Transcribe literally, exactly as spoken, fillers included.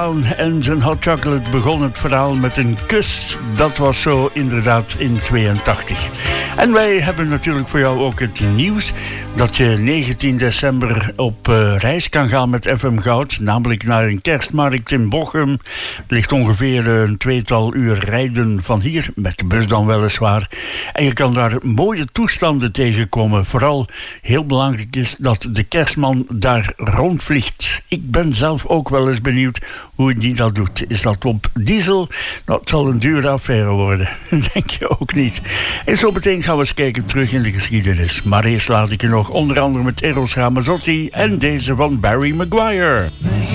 Brown en zijn Hot Chocolate begon het verhaal met een kus. Dat was zo inderdaad in tweeëntachtig. En wij hebben natuurlijk voor jou ook het nieuws dat je negentien december op uh, reis kan gaan met F M Goud, namelijk naar een kerstmarkt in Bochum. Het ligt ongeveer een tweetal uur rijden van hier, met de bus dan weliswaar. En je kan daar mooie toestanden tegenkomen. Vooral heel belangrijk is dat de kerstman daar rondvliegt. Ik ben zelf ook wel eens benieuwd hoe die dat doet. Is dat op diesel? Nou, het zal een dure affaire worden. Denk je ook niet. En zo meteen gaan we eens kijken terug in de geschiedenis. Maar eerst laat ik je nog onder andere met Eros Ramazzotti en deze van Barry Maguire.